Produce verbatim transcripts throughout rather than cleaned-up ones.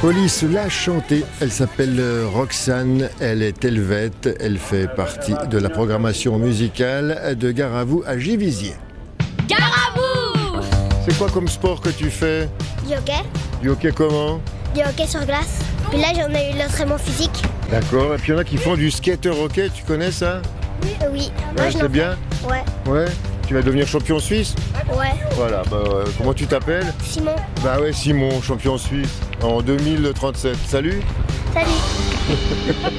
Police l'a chantée, elle s'appelle Roxane, elle est helvète, elle fait partie de la programmation musicale de Gare à vous à Givisiez. Gare à vous! C'est quoi comme sport que tu fais? Du hockey. Du hockey comment? Du hockey sur glace. Puis là, j'en ai eu l'entraînement physique. D'accord, et puis il y en a qui font du skater hockey, tu connais ça? Oui. Euh, oui. Ouais, c'est bien? Ouais. Ouais. Tu vas devenir champion suisse? Ouais. Voilà, bah, euh, comment tu t'appelles? Simon. Bah ouais, Simon, champion suisse en deux mille trente-sept. Salut. Salut.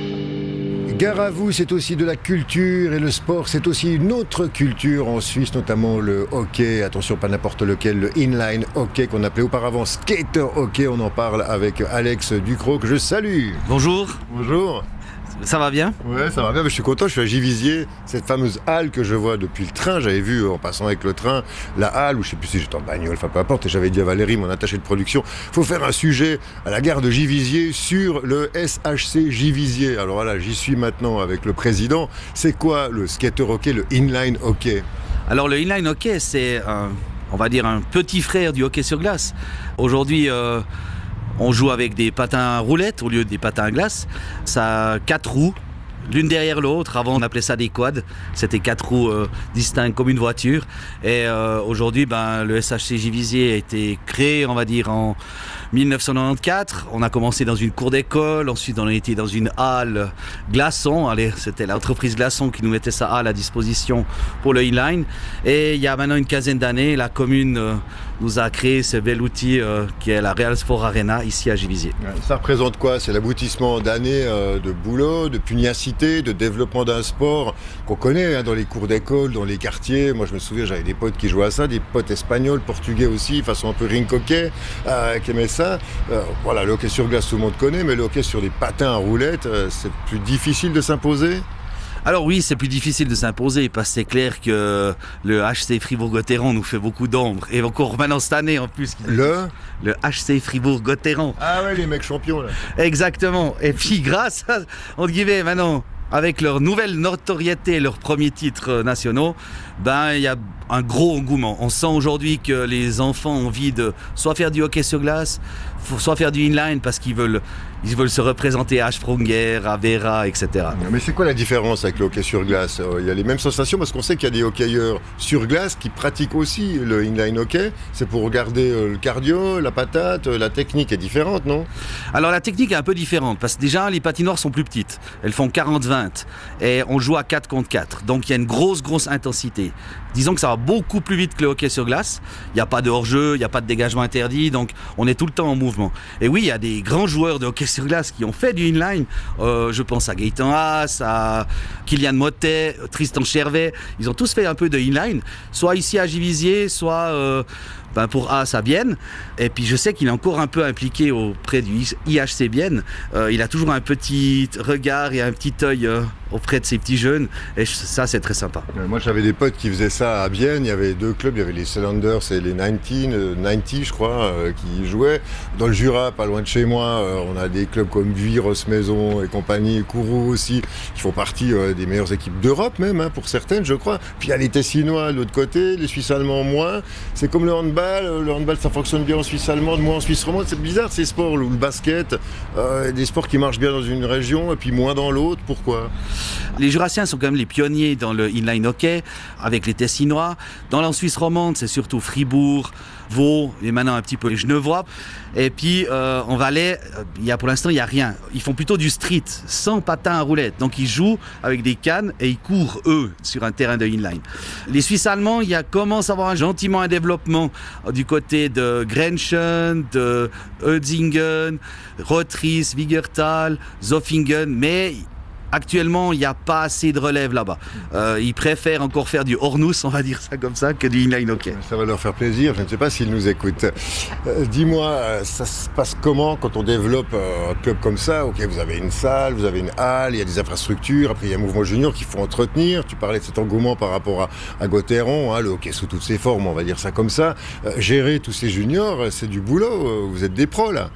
Gare à vous, c'est aussi de la culture et le sport, c'est aussi une autre culture en Suisse, notamment le hockey. Attention, pas n'importe lequel, le inline hockey qu'on appelait auparavant skater hockey. On en parle avec Alex Ducrot, que je salue. Bonjour. Bonjour. Ça va bien? Ouais, ça va bien, mais je suis content, je suis à Givisiez, cette fameuse halle que je vois depuis le train. J'avais vu en passant avec le train la halle, ou je sais plus si j'étais en bagnole, enfin peu importe, et j'avais dit à Valérie, mon attachée de production, faut faire un sujet à la gare de Givisiez sur le S H C Givisiez. Alors voilà, j'y suis maintenant avec le président. C'est quoi le skater hockey, le inline hockey? Alors le inline hockey, c'est un, on va dire un petit frère du hockey sur glace. Aujourd'hui, euh, on joue avec des patins à roulettes au lieu des patins à glace. Ça a quatre roues, l'une derrière l'autre. Avant, on appelait ça des quads. C'était quatre roues euh, distinctes comme une voiture. Et euh, aujourd'hui, ben, le S H C Givisiez a été créé, on va dire, en dix-neuf cent quatre-vingt-quatorze. On a commencé dans une cour d'école. Ensuite, on a été dans une halle Glaçon. Allez, c'était l'entreprise Glaçon qui nous mettait sa halle à disposition pour le inline. Et il y a maintenant une quinzaine d'années, la commune euh, nous a créé ce bel outil euh, qui est la Real Sport Arena ici à Givisiez. Ça représente quoi? C'est l'aboutissement d'années euh, de boulot, de pugnacité, de développement d'un sport qu'on connaît hein, dans les cours d'école, dans les quartiers. Moi je me souviens, j'avais des potes qui jouaient à ça, des potes espagnols, portugais aussi, façon un peu rink hockey, euh, qui aimaient ça. Euh, voilà, le hockey sur glace tout le monde connaît, mais le hockey sur des patins à roulettes, euh, c'est plus difficile de s'imposer? Alors oui, c'est plus difficile de s'imposer parce que c'est clair que le H C Fribourg-Gotteron nous fait beaucoup d'ombre. Et encore maintenant cette année en plus. Le Le H C Fribourg-Gotteron. Ah ouais, les mecs champions là. Exactement. Et puis grâce à, entre guillemets, maintenant, avec leur nouvelle notoriété, leurs premiers titres nationaux, ben il y a un gros engouement. On sent aujourd'hui que les enfants ont envie de soit faire du hockey sur glace, soit faire du inline parce qu'ils veulent, ils veulent se représenter à Sprunger, à Vera, et cetera. Mais c'est quoi la différence avec le hockey sur glace? Il y a les mêmes sensations parce qu'on sait qu'il y a des hockeyeurs sur glace qui pratiquent aussi le inline hockey. C'est pour regarder le cardio, la patate, la technique est différente, non? Alors la technique est un peu différente parce que déjà les patinoires sont plus petites. Elles font quarante vingt et on joue à quatre contre quatre. Donc il y a une grosse, grosse intensité. Disons que ça va beaucoup plus vite que le hockey sur glace. Il n'y a pas de hors-jeu, il n'y a pas de dégagement interdit, donc on est tout le temps en mouvement. Et oui, il y a des grands joueurs de hockey sur glace qui ont fait du inline. Euh, je pense à Gaëtan Haas, à Kylian Motet, Tristan Chervet. Ils ont tous fait un peu de inline, soit ici à Givisiez, soit euh, ben pour Haas à Bienne. Et puis je sais qu'il est encore un peu impliqué auprès du I H C Bienne. Euh, il a toujours un petit regard et un petit œil euh, auprès de ces petits jeunes. Et ça, c'est très sympa. Moi, j'avais des potes qui faisaient ça à Bienne. Il y avait deux clubs. Il y avait les Cylinders et les dix-neuf, quatre-vingt, je crois, euh, qui jouaient. Dans le Jura, pas loin de chez moi, euh, on a des clubs comme Vuille, Rosse-Maison et compagnie, Kourou aussi, qui font partie euh, des meilleures équipes d'Europe même, hein, pour certaines, je crois. Puis il y a les Tessinois de l'autre côté, les Suisses allemands moins. C'est comme le handball. Le handball, ça fonctionne bien en Suisse allemande, moins en Suisse romande. C'est bizarre ces sports, ou le basket, euh, des sports qui marchent bien dans une région et puis moins dans l'autre. Pourquoi? Les Jurassiens sont quand même les pionniers dans le inline hockey, avec les Tessinois. Dans la Suisse romande, c'est surtout Fribourg, Vaud, et maintenant un petit peu les Genevois. Et puis euh, en Valais, il y a, pour l'instant, il n'y a rien. Ils font plutôt du street, sans patins à roulettes. Donc ils jouent avec des cannes et ils courent, eux, sur un terrain de inline. Les Suisses allemands, il y a, commence à avoir un, gentiment un développement du côté de Grenchen, de Oetzingen, Rotris, Wiggertal, Zofingen, mais actuellement, il n'y a pas assez de relève là-bas. Euh, ils préfèrent encore faire du Hornus, on va dire ça comme ça, que du inline hockey. Ça va leur faire plaisir, je ne sais pas s'ils nous écoutent. Euh, dis-moi, ça se passe comment quand on développe un club comme ça? Ok, vous avez une salle, vous avez une halle, il y a des infrastructures, après il y a un mouvement junior qu'il faut entretenir. Tu parlais de cet engouement par rapport à, à Gotteron, hein, le hockey sous toutes ses formes, on va dire ça comme ça. Euh, gérer tous ces juniors, c'est du boulot, vous êtes des pros là.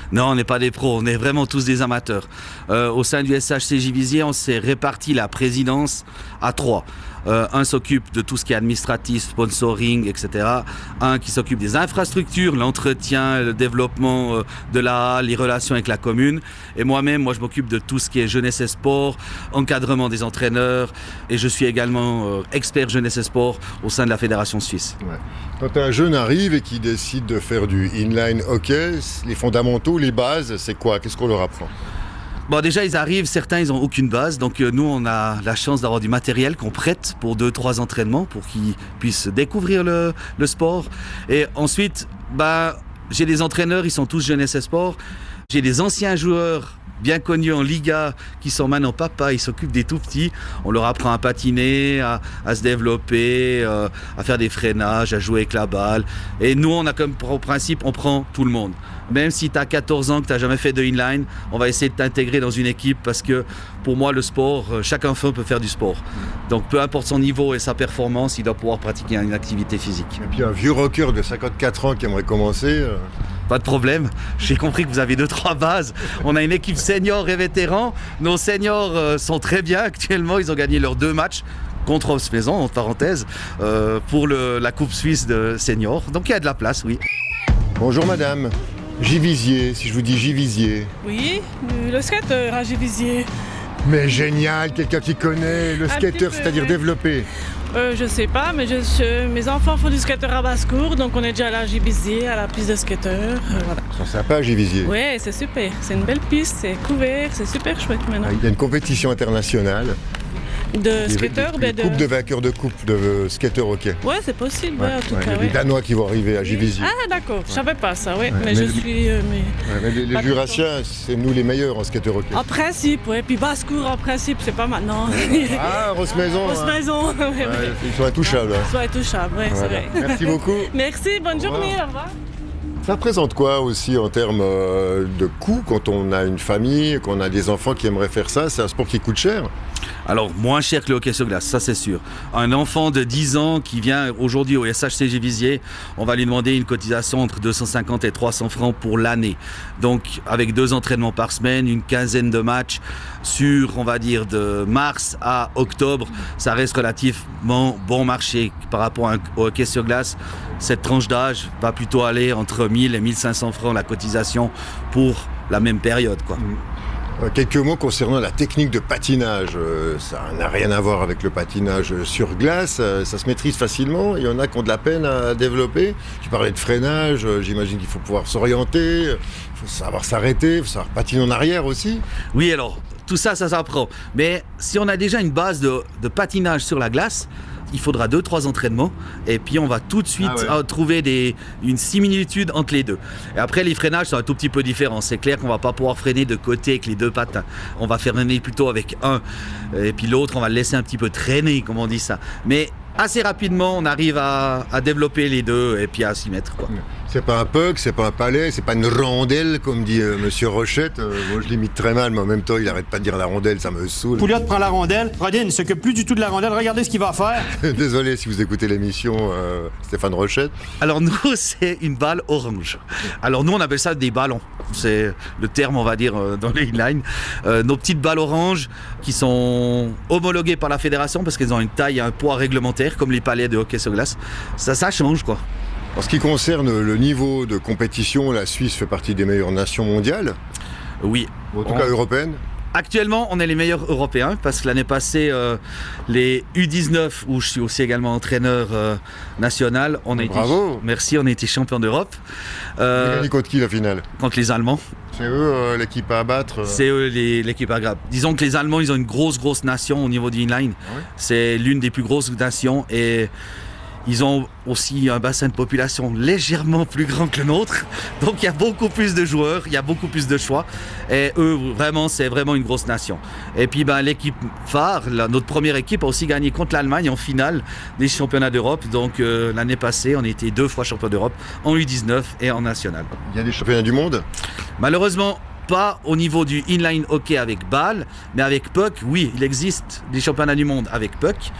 Non, on n'est pas des pros, on est vraiment tous des amateurs. Euh, au sein du S H C Givisiez, on s'est réparti la présidence à trois. Euh, un s'occupe de tout ce qui est administratif, sponsoring, et cetera. Un qui s'occupe des infrastructures, l'entretien, le développement euh, de la halle, les relations avec la commune. Et moi-même, moi, je m'occupe de tout ce qui est jeunesse et sport, encadrement des entraîneurs. Et je suis également euh, expert jeunesse et sport au sein de la Fédération suisse. Ouais. Quand un jeune arrive et qui décide de faire du inline hockey, les fondamentaux, les bases, c'est quoi? Qu'est-ce qu'on leur apprend? Bon, déjà, ils arrivent, certains, ils n'ont aucune base. Donc, euh, nous, on a la chance d'avoir du matériel qu'on prête pour deux, trois entraînements pour qu'ils puissent découvrir le, le sport. Et ensuite, bah, j'ai des entraîneurs, ils sont tous jeunesse et sport. J'ai des anciens joueurs bien connus en Liga qui sont maintenant papa, ils s'occupent des tout petits. On leur apprend à patiner, à, à se développer, euh, à faire des freinages, à jouer avec la balle. Et nous, on a comme principe, on prend tout le monde. Même si tu as quatorze ans, que tu n'as jamais fait de inline, on va essayer de t'intégrer dans une équipe parce que pour moi, le sport, chaque enfant peut faire du sport. Donc peu importe son niveau et sa performance, il doit pouvoir pratiquer une activité physique. Et puis un vieux rocker de cinquante-quatre ans qui aimerait commencer... Euh... Pas de problème, j'ai compris que vous avez deux, trois bases. On a une équipe senior et vétéran. Nos seniors euh, sont très bien actuellement, ils ont gagné leurs deux matchs contre Osmaison, en parenthèse, euh, pour le, la Coupe Suisse de seniors. Donc il y a de la place, oui. Bonjour madame, Givisiez, si je vous dis Givisiez. Oui, le skater à Givisiez. Mais génial, quelqu'un qui connaît le skater, c'est-à-dire développer. Euh, je sais pas, mais je, je, mes enfants font du skater à basse-cour, donc on est déjà allé à Givisiez, à la piste de skater. Euh, voilà. Ils sont sympas, Givisiez. Oui, c'est super. C'est une belle piste, c'est couvert, c'est super chouette maintenant. Il y a une compétition internationale. De skater, ben de... Coupe de vainqueurs de coupe de skater hockey. Ouais, c'est possible, ouais, ouais, en tout ouais, cas. Il y a ouais. des Danois qui vont arriver à Givisiez. Ah, d'accord, ouais. Je savais pas ça, ouais. ouais mais, mais je suis. Euh, mais... Ouais, mais les les Jurassiens, c'est nous les meilleurs en skater hockey. En principe, ouais. Puis basse-cour, en principe, c'est pas maintenant. Ah, Rosmaison. Rosmaison, hein. ouais, ouais. Ils sont intouchables. Ils sont intouchables, ouais, voilà. C'est vrai. Merci beaucoup. Merci, bonne journée, au revoir. Ça représente quoi aussi en termes de coûts quand on a une famille, qu'on a des enfants qui aimeraient faire ça? C'est un sport qui coûte cher? Alors, moins cher que le hockey sur glace, ça c'est sûr. Un enfant de dix ans qui vient aujourd'hui au S H C Givisiez, on va lui demander une cotisation entre deux cent cinquante et trois cents francs pour l'année. Donc, avec deux entraînements par semaine, une quinzaine de matchs sur, on va dire, de mars à octobre, ça reste relativement bon marché par rapport au hockey sur glace. Cette tranche d'âge va plutôt aller entre mille et mille cinq cents francs la cotisation pour la même période, quoi. Quelques mots concernant la technique de patinage. Ça n'a rien à voir avec le patinage sur glace. Ça se maîtrise facilement. Il y en a qui ont de la peine à développer. Tu parlais de freinage. J'imagine qu'il faut pouvoir s'orienter. Il faut savoir s'arrêter. Il faut savoir patiner en arrière aussi. Oui, alors, tout ça, ça s'apprend. Mais si on a déjà une base de, de patinage sur la glace, il faudra deux, trois entraînements et puis on va tout de suite ah ouais. trouver des, une similitude entre les deux. Et après, les freinages sont un tout petit peu différents. C'est clair qu'on va pas pouvoir freiner de côté avec les deux patins. On va freiner plutôt avec un et puis l'autre, on va le laisser un petit peu traîner, comme on dit ça. Mais assez rapidement, on arrive à, à développer les deux et puis à s'y mettre, quoi. C'est pas un puck, c'est pas un palais, c'est pas une rondelle, comme dit euh, Monsieur Rochette. Euh, moi, je l'imite très mal, mais en même temps, il arrête pas de dire la rondelle, ça me saoule. Pouliot prend la rondelle. Rodin ne s'occupe plus du tout de la rondelle. Regardez ce qu'il va faire. Désolé si vous écoutez l'émission, euh, Stéphane Rochette. Alors nous, c'est une balle orange. Alors nous, on appelle ça des ballons. C'est le terme, on va dire, euh, dans les inline. Euh, nos petites balles oranges qui sont homologuées par la fédération parce qu'elles ont une taille et un poids réglementaire, comme les palets de hockey sur glace. Ça, ça change, quoi. En ce qui concerne le niveau de compétition, la Suisse fait partie des meilleures nations mondiales. Oui. En tout on... cas européennes. Actuellement, on est les meilleurs européens parce que l'année passée, euh, les U dix-neuf, où je suis aussi également entraîneur euh, national, on a Bravo. été, merci, on a été champion d'Europe. Euh, Vous avez gagné contre qui la finale? Contre les Allemands. C'est eux euh, l'équipe à abattre euh... C'est eux les, l'équipe à battre. Disons que les Allemands, ils ont une grosse, grosse nation au niveau du inline. Ah oui? C'est l'une des plus grosses nations et ils ont aussi un bassin de population légèrement plus grand que le nôtre. Donc il y a beaucoup plus de joueurs, il y a beaucoup plus de choix. Et eux, vraiment, c'est vraiment une grosse nation. Et puis ben, l'équipe phare, la, notre première équipe, a aussi gagné contre l'Allemagne en finale des championnats d'Europe. Donc euh, l'année passée, on a été deux fois champion d'Europe en U dix-neuf et en national. Il y a des championnats du monde? Malheureusement, pas au niveau du inline hockey avec balle, mais avec puck, oui, il existe des championnats du monde avec puck.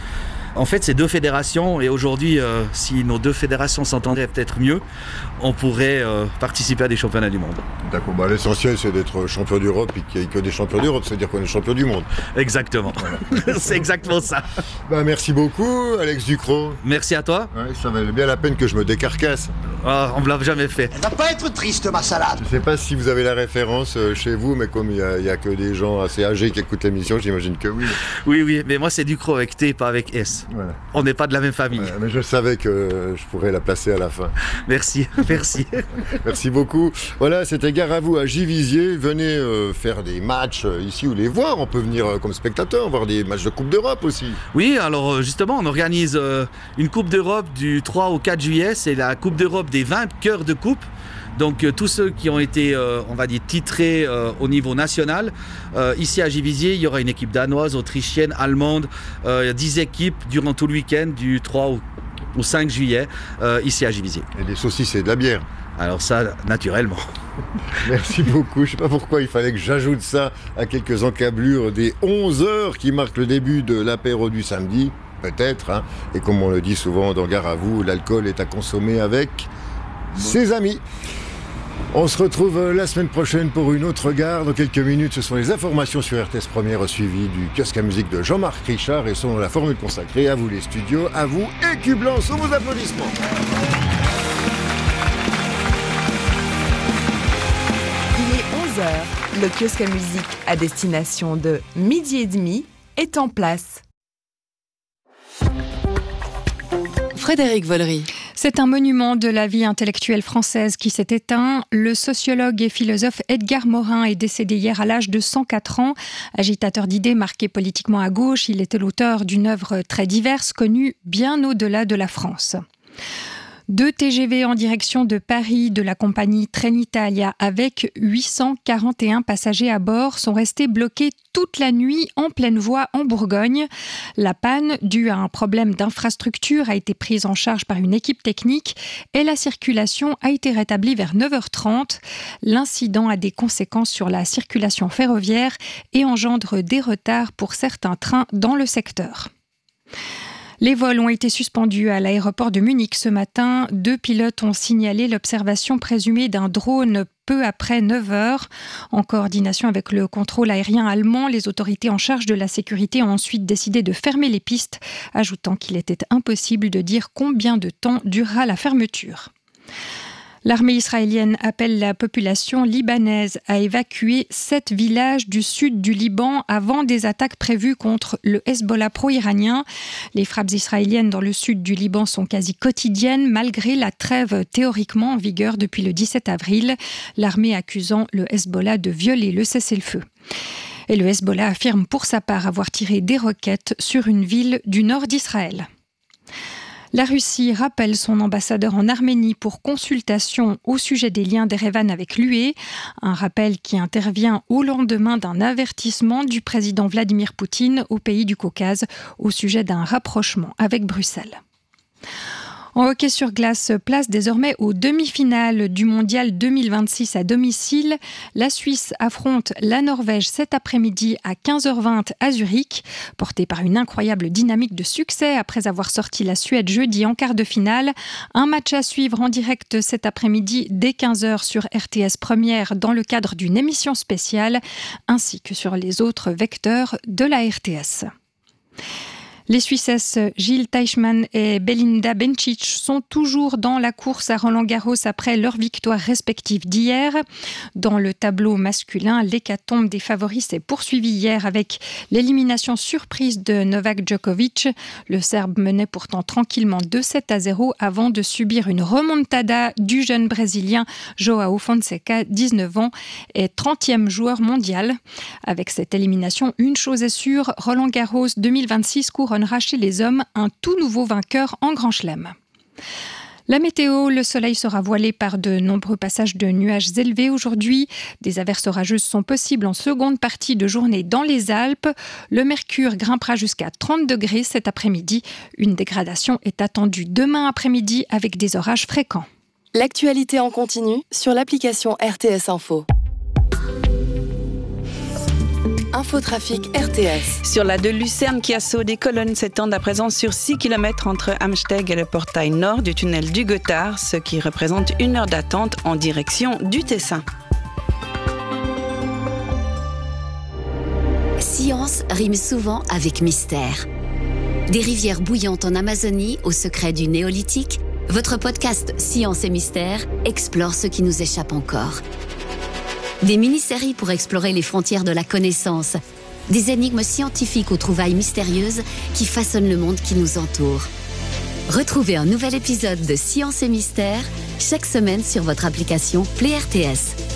En fait, c'est deux fédérations et aujourd'hui, euh, si nos deux fédérations s'entendraient peut-être mieux, on pourrait euh, participer à des championnats du monde. D'accord, bah, l'essentiel c'est d'être champion d'Europe et qu'il n'y ait que des champions d'Europe, c'est-à-dire qu'on est champion du monde. Exactement, voilà. C'est exactement ça. Bah, merci beaucoup Alex Ducrot. Merci à toi. Ouais, ça valait bien la peine que je me décarcasse. Oh, on ne l'a jamais fait. Elle va pas être triste ma salade. Je ne sais pas si vous avez la référence euh, chez vous, mais comme il n'y a, a que des gens assez âgés qui écoutent l'émission, j'imagine que oui. Oui, oui, mais moi c'est Ducrot avec T, pas avec S. Voilà. On n'est pas de la même famille. Ouais, mais je savais que je pourrais la placer à la fin. Merci, merci. Merci beaucoup. Voilà, c'était Gare à vous à Givisiez. Venez euh, faire des matchs euh, ici ou les voir. On peut venir euh, comme spectateur, voir des matchs de Coupe d'Europe aussi. Oui, alors justement, on organise euh, une Coupe d'Europe du trois au quatre juillet. C'est la Coupe d'Europe des vingt cœurs de coupe. Donc euh, tous ceux qui ont été, euh, on va dire, titrés euh, au niveau national, euh, ici à Givisiez, il y aura une équipe danoise, autrichienne, allemande, euh, il y a dix équipes durant tout le week-end du trois au, au cinq juillet, euh, ici à Givisiez. Et des saucisses et de la bière. Alors ça, naturellement. Merci beaucoup. Je ne sais pas pourquoi il fallait que j'ajoute ça à quelques encablures des onze heures qui marquent le début de l'apéro du samedi, peut-être. Hein. Et comme on le dit souvent dans Gare à vous, l'alcool est à consommer avec ses amis. On se retrouve la semaine prochaine pour une autre gare. Dans quelques minutes, ce sont les informations sur R T S Première suivies du kiosque à musique de Jean-Marc Richard et selon la formule consacrée. À vous les studios, à vous et Cublan sous vos applaudissements. Il est onze heures. Le kiosque à musique à destination de midi et demi est en place. Frédéric Vollery. C'est un monument de la vie intellectuelle française qui s'est éteint. Le sociologue et philosophe Edgar Morin est décédé hier à l'âge de cent quatre ans. Agitateur d'idées marqué politiquement à gauche, il était l'auteur d'une œuvre très diverse, connue bien au-delà de la France. Deux T G V en direction de Paris de la compagnie Trenitalia avec huit cent quarante et un passagers à bord sont restés bloqués toute la nuit en pleine voie en Bourgogne. La panne, due à un problème d'infrastructure, a été prise en charge par une équipe technique et la circulation a été rétablie vers neuf heures trente. L'incident a des conséquences sur la circulation ferroviaire et engendre des retards pour certains trains dans le secteur. Les vols ont été suspendus à l'aéroport de Munich ce matin. Deux pilotes ont signalé l'observation présumée d'un drone peu après neuf heures. En coordination avec le contrôle aérien allemand, les autorités en charge de la sécurité ont ensuite décidé de fermer les pistes, ajoutant qu'il était impossible de dire combien de temps durera la fermeture. L'armée israélienne appelle la population libanaise à évacuer sept villages du sud du Liban avant des attaques prévues contre le Hezbollah pro-iranien. Les frappes israéliennes dans le sud du Liban sont quasi quotidiennes malgré la trêve théoriquement en vigueur depuis le dix-sept avril, l'armée accusant le Hezbollah de violer le cessez-le-feu. Et le Hezbollah affirme pour sa part avoir tiré des roquettes sur une ville du nord d'Israël. La Russie rappelle son ambassadeur en Arménie pour consultation au sujet des liens d'Erevan avec l'U E, un rappel qui intervient au lendemain d'un avertissement du président Vladimir Poutine au pays du Caucase au sujet d'un rapprochement avec Bruxelles. En hockey sur glace, place désormais aux demi-finales du mondial deux mille vingt-six à domicile. La Suisse affronte la Norvège cet après-midi à quinze heures vingt à Zurich. Portée par une incroyable dynamique de succès après avoir sorti la Suède jeudi en quart de finale. Un match à suivre en direct cet après-midi dès quinze heures sur R T S Première dans le cadre d'une émission spéciale, ainsi que sur les autres vecteurs de la R T S. Les Suissesses Jil Teichmann et Belinda Bencic sont toujours dans la course à Roland-Garros après leurs victoires respectives d'hier. Dans le tableau masculin, l'hécatombe des favoris s'est poursuivie hier avec l'élimination surprise de Novak Djokovic. Le Serbe menait pourtant tranquillement deux sept à zéro avant de subir une remontada du jeune Brésilien João Fonseca, dix-neuf ans, et trentième joueur mondial. Avec cette élimination, une chose est sûre, Roland-Garros deux mille vingt-six couronne chez les hommes un tout nouveau vainqueur en Grand Chelem. La météo, le soleil sera voilé par de nombreux passages de nuages élevés aujourd'hui. Des averses orageuses sont possibles en seconde partie de journée dans les Alpes. Le mercure grimpera jusqu'à trente degrés cet après-midi. Une dégradation est attendue demain après-midi avec des orages fréquents. L'actualité en continu sur l'application R T S Info. Infotrafic R T S. Sur la de Lucerne, Chiasso, des colonnes s'étendent à présent sur six kilomètres entre Amsteg et le portail nord du tunnel du Gothard, ce qui représente une heure d'attente en direction du Tessin. Science rime souvent avec mystère. Des rivières bouillantes en Amazonie au secret du néolithique, votre podcast Science et Mystère explore ce qui nous échappe encore. Des mini-séries pour explorer les frontières de la connaissance, des énigmes scientifiques aux trouvailles mystérieuses qui façonnent le monde qui nous entoure. Retrouvez un nouvel épisode de Science et Mystère chaque semaine sur votre application Play R T S.